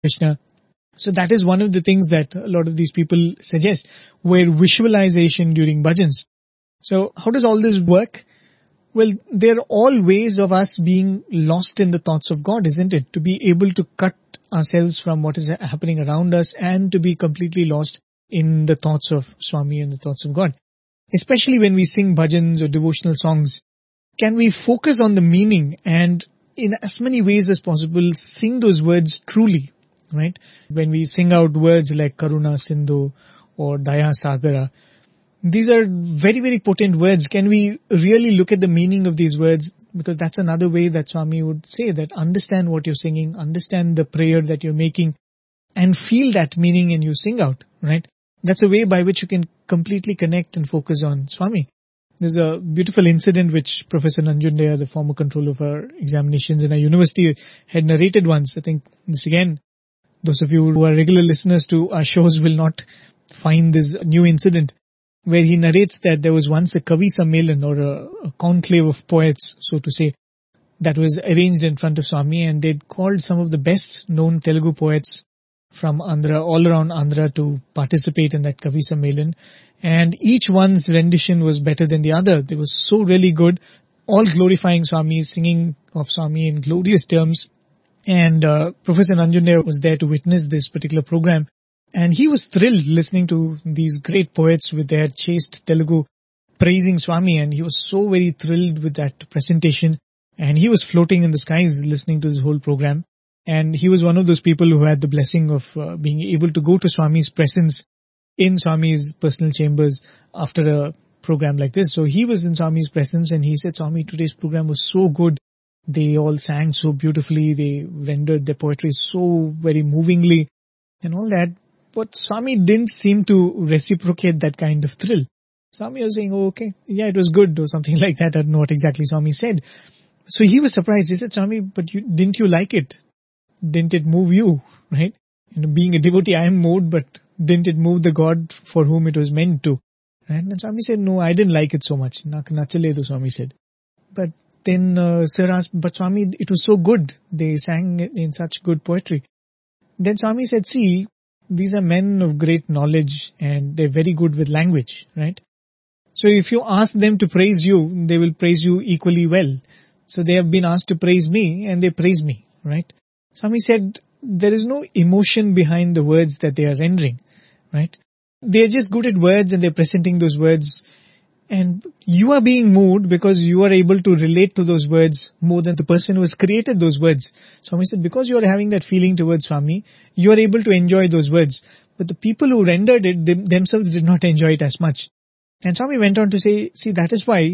Krishna. So that is one of the things that a lot of these people suggest, where visualization during bhajans. So how does all this work? Well, they're all ways of us being lost in the thoughts of God, isn't it? To be able to cut ourselves from what is happening around us and to be completely lost in the thoughts of Swami and the thoughts of God. Especially when we sing bhajans or devotional songs, can we focus on the meaning and in as many ways as possible sing those words truly, right? When we sing out words like Karuna Sindhu or Daya Sagara, these are very, very potent words. Can we really look at the meaning of these words? Because that's another way that Swami would say that understand what you're singing, understand the prayer that you're making, and feel that meaning and you sing out, right? That's a way by which you can completely connect and focus on Swami. There's a beautiful incident which Professor Nanjundaya, the former controller of our examinations in our university, had narrated once. I think this again, those of you who are regular listeners to our shows will not find this new incident, where he narrates that there was once a Kavi Sammelan or a conclave of poets, so to say, that was arranged in front of Swami, and they'd called some of the best known Telugu poets from Andhra, all around Andhra, to participate in that Kavi Sammelan. And each one's rendition was better than the other. They were so really good, all glorifying Swami, singing of Swami in glorious terms. And Professor Nanjundaya was there to witness this particular program. And he was thrilled listening to these great poets with their chaste Telugu praising Swami, and he was so very thrilled with that presentation. And he was floating in the skies listening to this whole program. And he was one of those people who had the blessing of being able to go to Swami's presence in Swami's personal chambers after a program like this. So he was in Swami's presence and he said, Swami, today's program was so good. They all sang so beautifully. They rendered their poetry so very movingly and all that. But Swami didn't seem to reciprocate that kind of thrill. Swami was saying, oh, okay, yeah, it was good or something like that. I don't know what exactly Swami said. So he was surprised. He said, Swami, but didn't you like it? Didn't it move you, right? Being a devotee, I am moved, but didn't it move the God for whom it was meant to? Right? And Swami said, no, I didn't like it so much. Nachaledu, Swami said. But then Sir asked, but Swami, it was so good. They sang in such good poetry. Then Swami said, see, these are men of great knowledge and they're very good with language, right? So if you ask them to praise you, they will praise you equally well. So they have been asked to praise me and they praise me, right? Swami said, there is no emotion behind the words that they are rendering, right? They are just good at words and they're presenting those words. And you are being moved because you are able to relate to those words more than the person who has created those words. Swami said, because you are having that feeling towards Swami, you are able to enjoy those words. But the people who rendered it themselves did not enjoy it as much. And Swami went on to say, see, that is why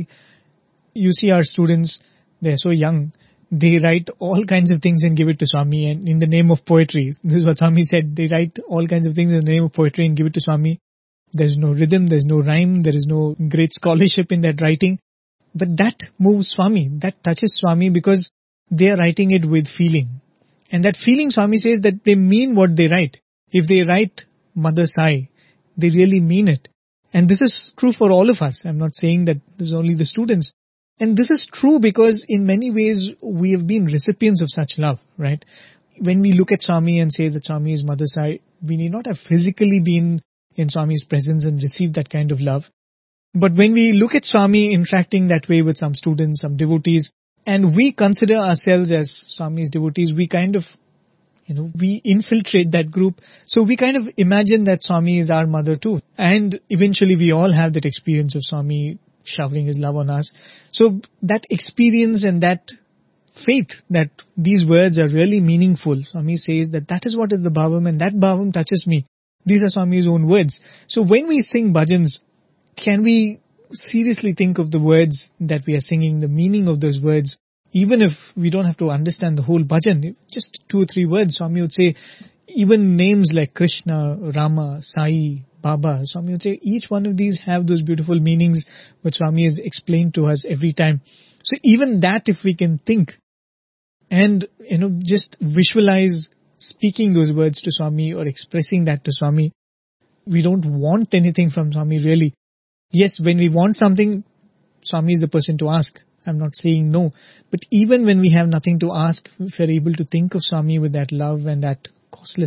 you see our students, they're so young. They write all kinds of things and give it to Swami, and in the name of poetry. This is what Swami said. They write all kinds of things in the name of poetry and give it to Swami. There's no rhythm, there's no rhyme, there is no great scholarship in that writing. But that moves Swami, that touches Swami because they are writing it with feeling. And that feeling, Swami says, that they mean what they write. If they write Mother Sai, they really mean it. And this is true for all of us. I'm not saying that this is only the students. And this is true because in many ways we have been recipients of such love, right? When we look at Swami and say that Swami is Mother Sai, we need not have physically been in Swami's presence and received that kind of love. But when we look at Swami interacting that way with some students, some devotees, and we consider ourselves as Swami's devotees, we kind of, we infiltrate that group. So we kind of imagine that Swami is our mother too. And eventually we all have that experience of Swami showering his love on us. So that experience and that faith that these words are really meaningful, Swami says that is what is the bhavam, and that bhavam touches me. These are Swami's own words. So when we sing bhajans, can we seriously think of the words that we are singing, the meaning of those words, even if we don't have to understand the whole bhajan, just 2 or 3 words. Swami would say, even names like Krishna, Rama, Sai, Baba, Swami would say each one of these have those beautiful meanings which Swami has explained to us every time. So even that, if we can think and, just visualize speaking those words to Swami or expressing that to Swami, we don't want anything from Swami really. Yes, when we want something, Swami is the person to ask. I'm not saying no. But even when we have nothing to ask, if we're able to think of Swami with that love and that costless.